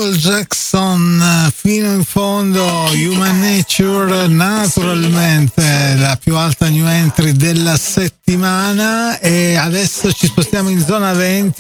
Michael Jackson fino in fondo, Human Nature, naturalmente la più alta new entry della settimana. E adesso ci spostiamo in zona 20